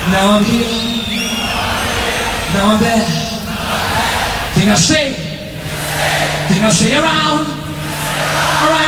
Now I'm here. Now I'm there. Think I'll stay. Think I'll stay around. Alright.